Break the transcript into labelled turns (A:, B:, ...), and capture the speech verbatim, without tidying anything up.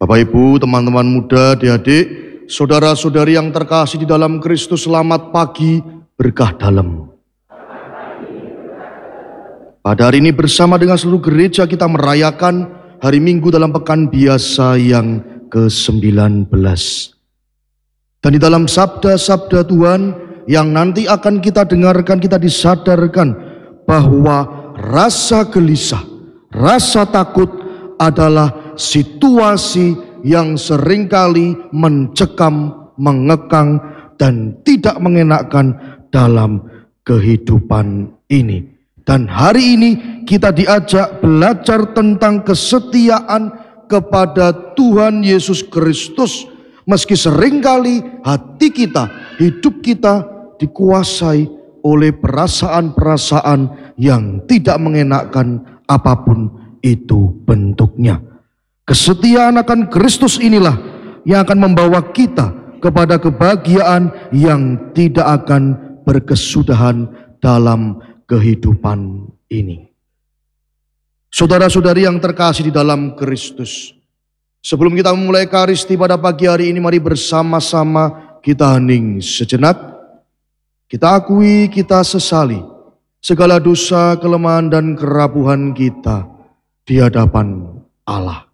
A: Bapak Ibu, teman-teman muda, adik-adik, saudara-saudari yang terkasih di dalam Kristus, selamat pagi, berkah dalam. Pada hari ini bersama dengan seluruh gereja kita merayakan hari Minggu dalam pekan biasa yang ke sembilan belas. Dan di dalam sabda-sabda Tuhan yang nanti akan kita dengarkan, kita disadarkan bahwa rasa gelisah, rasa takut adalah situasi yang seringkali mencekam, mengekang, dan tidak mengenakkan dalam kehidupan ini. Dan hari ini kita diajak belajar tentang kesetiaan kepada Tuhan Yesus Kristus. Meski seringkali hati kita, hidup kita dikuasai oleh perasaan-perasaan yang tidak mengenakkan apapun itu bentuknya. Kesetiaan akan Kristus inilah yang akan membawa kita kepada kebahagiaan yang tidak akan berkesudahan dalam kehidupan ini. Saudara-saudari yang terkasih di dalam Kristus, sebelum kita memulai karisti pada pagi hari ini, mari bersama-sama kita hening sejenak. Kita akui, kita sesali segala dosa, kelemahan, dan kerapuhan kita di hadapan Allah.